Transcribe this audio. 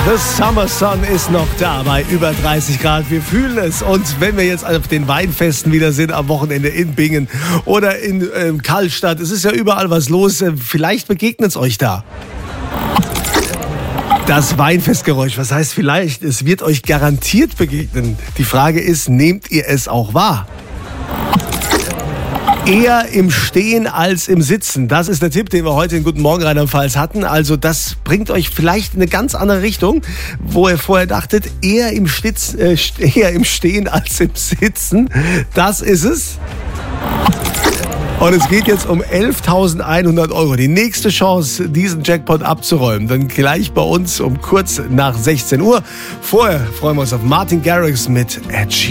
The Summer Sun ist noch da bei über 30 Grad. Wir fühlen es. Und wenn wir jetzt auf den Weinfesten wieder sind, am Wochenende in Bingen oder in Karlstadt, es ist ja überall was los. Vielleicht begegnet es euch da. Das Weinfestgeräusch, was heißt vielleicht? Es wird euch garantiert begegnen. Die Frage ist, nehmt ihr es auch wahr? Eher im Stehen als im Sitzen. Das ist der Tipp, den wir heute in Guten Morgen Rheinland-Pfalz hatten. Also das bringt euch vielleicht in eine ganz andere Richtung, wo ihr vorher dachtet, eher im Stehen als im Sitzen. Das ist es. Und es geht jetzt um 11.100 Euro. Die nächste Chance, diesen Jackpot abzuräumen. Dann gleich bei uns um kurz nach 16 Uhr. Vorher freuen wir uns auf Martin Garrix mit Edge.